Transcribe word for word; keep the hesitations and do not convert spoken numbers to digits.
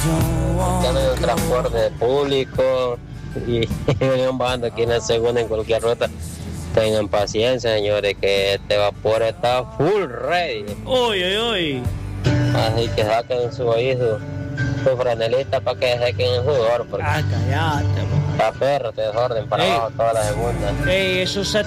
que andan en el transporte público y van bajando aquí en la segunda en cualquier ruta. Tengan paciencia, señores, que este vapor está full ready. Uy, uy, uy. Así que saquen su oído, su franelita para que saquen el sudor, porque Ah, cállate, está perro, te desorden para Ey. abajo toda la segunda. Ey, eso se